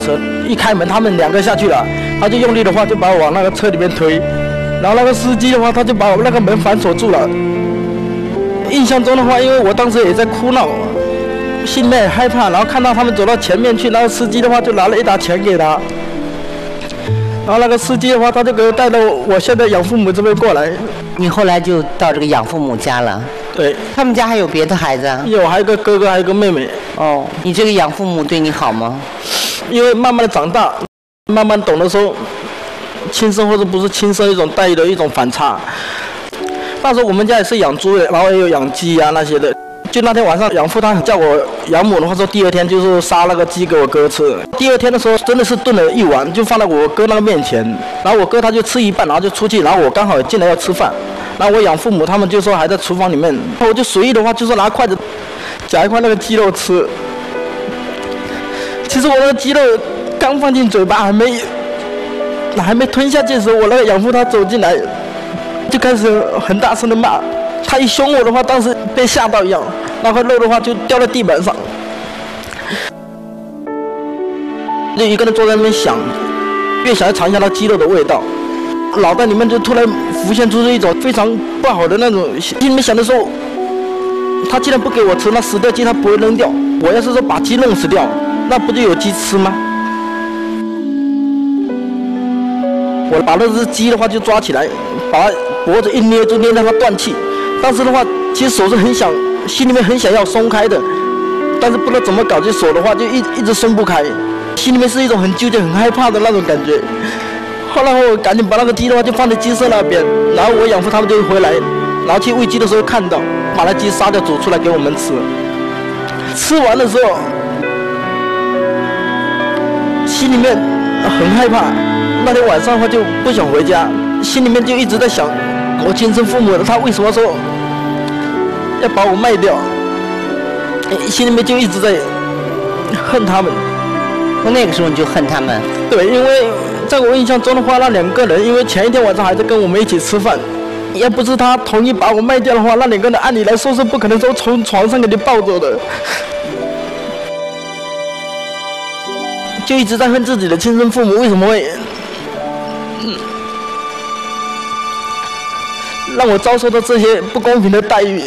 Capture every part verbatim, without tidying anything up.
车一开门，他们两个下去了，他就用力的话就把我往那个车里面推，然后那个司机的话他就把我那个门反锁住了。印象中的话，因为我当时也在哭闹，心里面也害怕，然后看到他们走到前面去，那个司机的话就拿了一沓钱给他，然后那个司机的话他就给我带到我现在养父母这边过来。 你后来就到这个养父母家了？ 对。 他们家还有别的孩子啊？ 有，还有个哥哥，还有个妹妹。 哦，你这个养父母对你好吗？ 因为慢慢的长大，慢慢懂得说亲生或者不是亲生一种待遇的一种反差。那时候我们家也是养猪的，然后也有养鸡啊那些的。就那天晚上，养父他叫我养母的话说，第二天就是杀那个鸡给我哥吃。第二天的时候，真的是炖了一碗，就放在我哥那个面前。然后我哥他就吃一半，然后就出去，然后我刚好进来要吃饭。然后我养父母他们就说还在厨房里面，我就随意的话就是拿筷子夹一块那个鸡肉吃。其实我那个鸡肉刚放进嘴巴，还没还没吞下去的时候，我那个养父他走进来，就开始很大声的骂。他一凶我的话，当时被吓到一样，那块肉的话就掉在地板上，就一个人坐在那边想，越想要尝一下那鸡肉的味道，脑袋里面就突然浮现出一种非常不好的那种，心里面想的说，他既然不给我吃，那死掉鸡他不会扔掉，我要是说把鸡弄死掉，那不就有鸡吃吗？我把那只鸡的话就抓起来，把它脖子一捏住，捏到它断气。当时的话，其实手是很想，心里面很想要松开的，但是不知道怎么搞，这手的话就一一直松不开，心里面是一种很纠结、很害怕的那种感觉。后来我赶紧把那个鸡的话就放在鸡舍那边，然后我养父他们就回来，然后去喂鸡的时候看到，把那鸡杀掉煮出来给我们吃。吃完的时候，心里面很害怕。那天晚上的话就不想回家，心里面就一直在想，我亲生父母他为什么说要把我卖掉？心里面就一直在恨他们。 从那个时候你就恨他们？ 对，因为在我印象中的话，那两个人因为前一天晚上还在跟我们一起吃饭，要不是他同意把我卖掉的话，那两个人按理来说是不可能说从床上给你抱走的。就一直在恨自己的亲生父母为什么会嗯，让我遭受到这些不公平的待遇。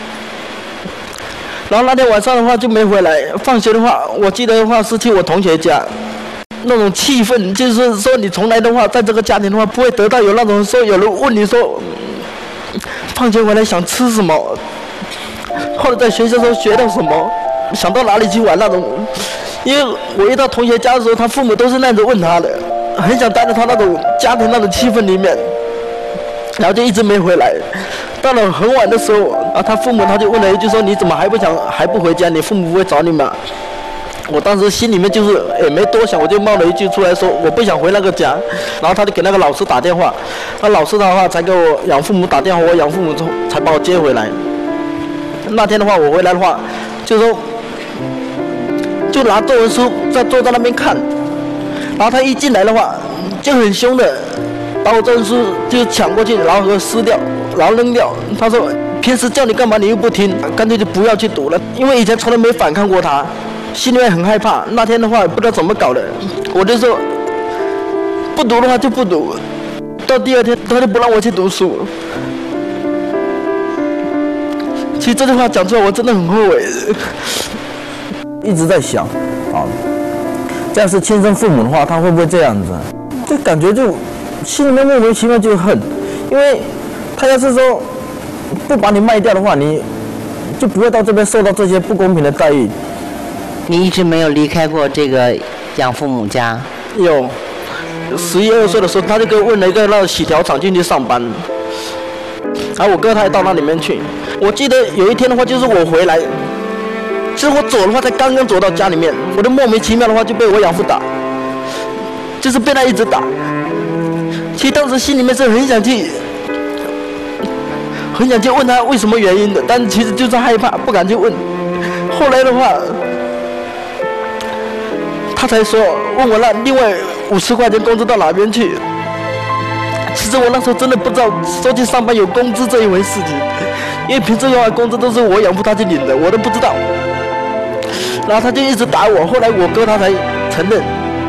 然后那天晚上的话就没回来，放学的话，我记得的话是去我同学家，那种气氛就是说你从来的话，在这个家庭的话不会得到有那种说有人问你说，放学回来想吃什么，或者在学校时候学到什么，想到哪里去玩那种。因为我一到同学家的时候，他父母都是那样子问他的。很想待在他那种家庭那种气氛里面，然后就一直没回来。到了很晚的时候，啊，他父母他就问了一句说：“你怎么还不想还不回家？你父母不会找你吗？”我当时心里面就是也没多想，我就冒了一句出来说：“我不想回那个家。”然后他就给那个老师打电话，那老师的话才给我养父母打电话，我养父母才把我接回来。那天的话，我回来的话，就说就拿作文书在坐在那边看。然后他一进来的话，就很凶的把我作文书就抢过去，然后给我撕掉，然后扔掉。他说：“平时叫你干嘛你又不听，干脆就不要去读了。”因为以前从来没反抗过他，心里面很害怕。那天的话不知道怎么搞的，我就说不读的话就不读。到第二天他就不让我去读书。其实这句话讲出来我真的很后悔，一直在想啊。这样是亲生父母的话，他会不会这样子？就感觉就心里面莫名其妙就恨，因为他要是说不把你卖掉的话，你就不会到这边受到这些不公平的待遇。 你一直没有离开过这个养父母家？ 有，十一二岁的时候，他就给我问了一个那个洗条厂进去上班，然后我哥他也到那里面去。我记得有一天的话，就是我回来。其实我走的话，才刚刚走到家里面，我就莫名其妙的话就被我养父打，就是被他一直打。其实当时心里面是很想去，很想去问他为什么原因的，但其实就是害怕，不敢去问。后来的话，他才说问我那另外五十块钱工资到哪边去。其实我那时候真的不知道说去上班有工资这一回事情，因为平时的话工资都是我养父他去领的，我都不知道。然后他就一直打我，后来我哥他才承认。